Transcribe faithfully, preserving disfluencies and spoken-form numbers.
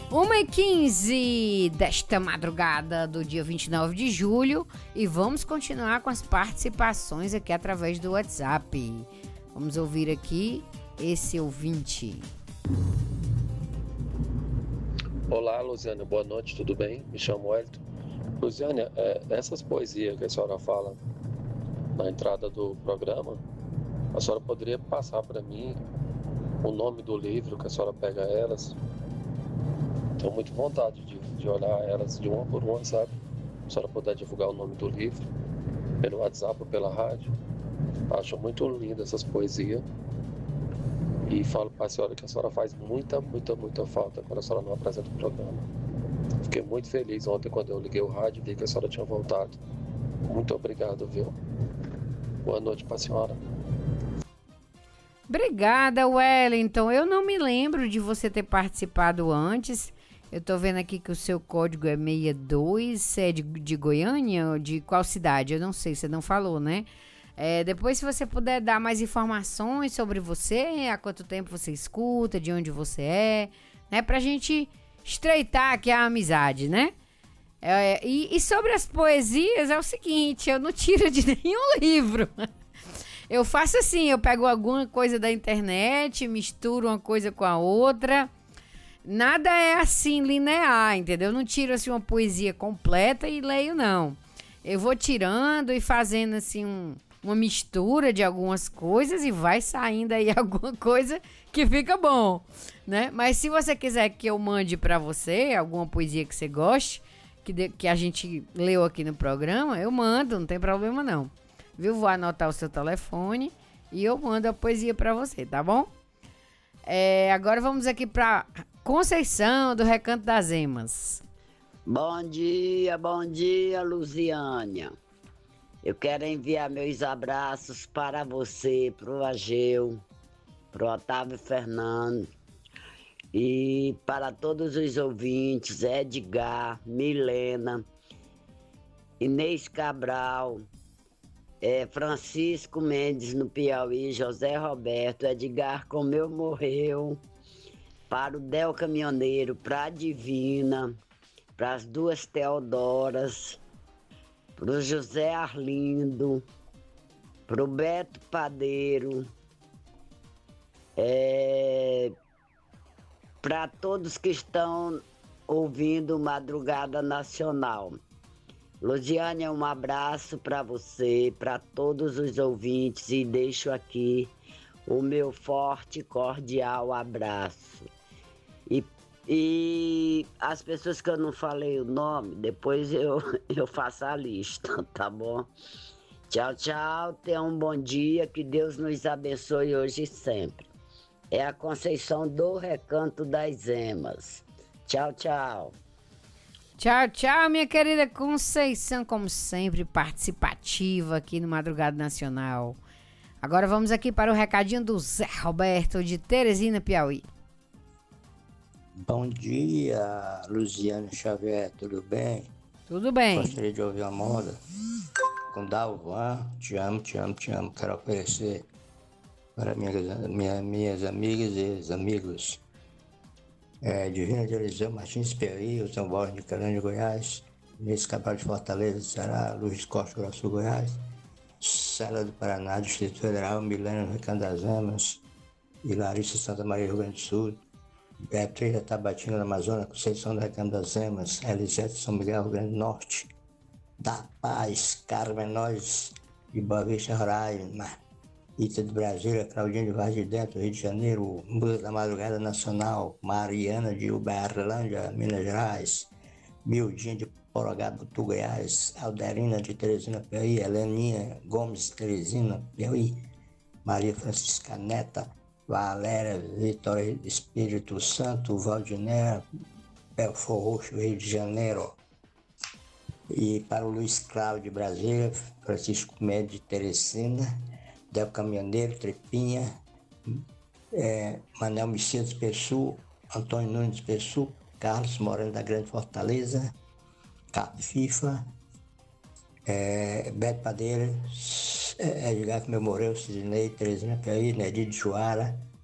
uma e quinze desta madrugada do dia vinte e nove de julho e vamos continuar com as participações aqui através do WhatsApp. Vamos ouvir aqui esse ouvinte. Olá, Luziane, boa noite, tudo bem? Me chamo Wellington. Luziane, é, essas poesias que a senhora fala na entrada do programa, a senhora poderia passar para mim o nome do livro que a senhora pega elas? Tenho muita vontade de, de olhar elas de uma por uma, sabe? Se a senhora puder divulgar o nome do livro pelo WhatsApp ou pela rádio. Acho muito linda essas poesias. E falo para a senhora que a senhora faz muita, muita, muita falta quando a senhora não apresenta o programa. Fiquei muito feliz ontem quando eu liguei o rádio e vi que a senhora tinha voltado. Muito obrigado, viu? Boa noite para a senhora. Obrigada, Wellington. Eu não me lembro de você ter participado antes. Eu tô vendo aqui que o seu código é sessenta e dois. Você é de, de Goiânia ou de qual cidade? Eu não sei, você não falou, né? É, depois, se você puder dar mais informações sobre você, há quanto tempo você escuta, de onde você é, né? Pra gente estreitar aqui a amizade, né? É, e, e sobre as poesias, é o seguinte, eu não tiro de nenhum livro. Eu faço assim, eu pego alguma coisa da internet, misturo uma coisa com a outra. Nada é assim linear, entendeu? Eu não tiro assim uma poesia completa e leio, não. Eu vou tirando e fazendo assim um... uma mistura de algumas coisas e vai saindo aí alguma coisa que fica bom, né? Mas se você quiser que eu mande para você alguma poesia que você goste, que, de, que a gente leu aqui no programa, eu mando, não tem problema não. Viu? Vou anotar o seu telefone e eu mando a poesia para você, tá bom? É, agora vamos aqui para Conceição, do Recanto das Emas. Bom dia, bom dia, Luziânia. Eu quero enviar meus abraços para você, para o Ageu, para o Otávio Fernando e para todos os ouvintes, Edgar, Milena, Inês Cabral, é, Francisco Mendes no Piauí, José Roberto, Edgar Comeu Morreu, para o Del Caminhoneiro, para a Divina, para as duas Teodoras, para o José Arlindo, para o Beto Padeiro, é, para todos que estão ouvindo Madrugada Nacional. Luziânia, um abraço para você, para todos os ouvintes e deixo aqui o meu forte e cordial abraço. E E as pessoas que eu não falei o nome, depois eu, eu faço a lista, tá bom? Tchau, tchau, tenha um bom dia, que Deus nos abençoe hoje e sempre. É a Conceição do Recanto das Emas. Tchau, tchau. Tchau, tchau, minha querida Conceição, como sempre, participativa aqui no Madrugada Nacional. Agora vamos aqui para o recadinho do Zé Roberto, de Teresina, Piauí. Bom dia, Luziane Xavier, tudo bem? Tudo bem. Gostaria de ouvir uma moda com Dalvan, te amo, te amo, te amo. Quero oferecer para minhas, minhas, minhas amigas e amigos. É, Divina de Eliseu Martins Piauí, o São Borges de Caranja, Goiás, Inês Cabral de Fortaleza, Ceará, Luiz Costa Grosso, Goiás, Sela do Paraná, Distrito Federal, Milena, Recanto das Emas, e Larissa Santa Maria, Rio Grande do Sul, Beatriz da Tabatina, na Amazônia, Conceição do Recanto das Emas, Elisete São Miguel, Rio Grande do Norte, da Paz, Carmen Nós, de Boa Vista, Roraima, Ita de Brasília, Claudinha de Vaz de Dentro, Rio de Janeiro, Musa da Madrugada Nacional, Mariana de Uberlândia, Minas Gerais, Mildinha de Porogatuba, Goiás, Alderina de Teresina, Piauí, Heleninha Gomes, Teresina, Piauí, Maria Francisca Neta, Valéria Vitória Espírito Santo, Valdinéia, Belfor Roxo, Rio de Janeiro. E para o Luiz Cláudio de Brasília, Francisco Médio de Teresina, Del Caminhoneiro, Trepinha, é, Manel Messias Pessu, Antônio Nunes Pessu, Carlos Moreno da Grande Fortaleza, Cap FIFA, é, Beto Padeira, é, Edgar Comeu Morreu, Sidney, Teresina Piauí, Nedir de Juara,